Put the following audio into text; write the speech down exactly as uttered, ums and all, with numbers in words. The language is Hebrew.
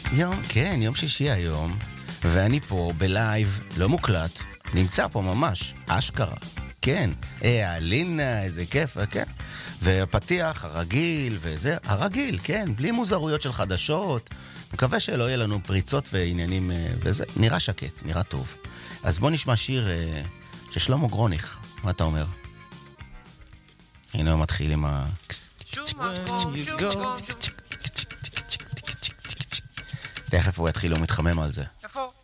יום, כן, יום שישי היום, ואני פה בלייב, לא מוקלט, נמצא פה ממש, אשכרה, כן, אה, אלינה, איזה כיף, כן, והפתיח הרגיל, וזה, הרגיל, כן, בלי מוזרויות של חדשות, מקווה שלא יהיה לנו פריצות ועניינים, וזה, נראה שקט, נראה טוב. אז בוא נשמע שיר של שלמה גרוניך, מה אתה אומר? הנה הוא מתחיל עם ה... תכף הוא יתחיל, הוא מתחמם על זה. איפה?